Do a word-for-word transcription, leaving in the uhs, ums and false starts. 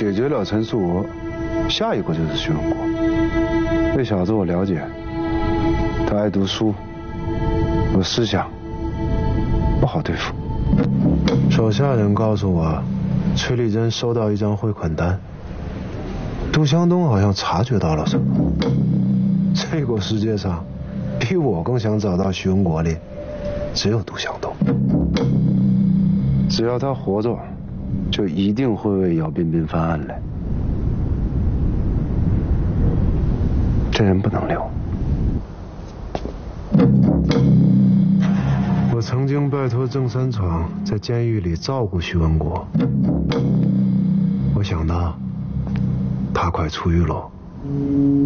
解决了陈素娥，下一个就是徐文国。这小子我了解，他爱读书，有思想，不好对付。手下人告诉我，崔丽珍收到一张汇款单，杜湘东好像察觉到了什么。这个世界上，比我更想找到徐文国的，只有杜湘东。只要他活着，就一定会为姚彬彬翻案来。这人不能留。我曾经拜托郑三闯在监狱里照顾徐文国，我想到他快出狱了。